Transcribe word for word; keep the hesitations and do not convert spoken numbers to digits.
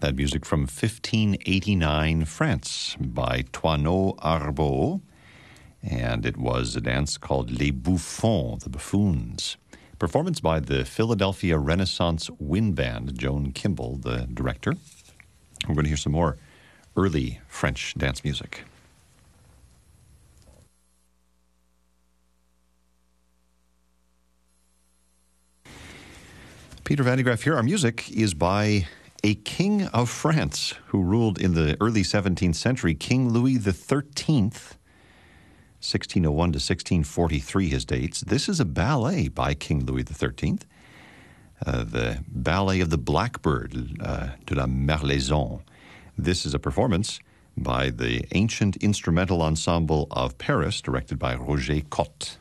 That music from fifteen eighty-nine France by Toineau Arbeau. And it was a dance called Les Bouffons, the Buffoons. Performance by the Philadelphia Renaissance Wind Band, Joan Kimball, the director. We're going to hear some more early French dance music. Peter Van de Graaff here. Our music is by a king of France who ruled in the early seventeenth century, King Louis the thirteenth, sixteen oh one to sixteen forty-three, his dates. This is a ballet by King Louis the thirteenth, uh, the Ballet of the Blackbird, uh, de la Merlaison. This is a performance by the Ancient Instrumental Ensemble of Paris, directed by Roger Cotte.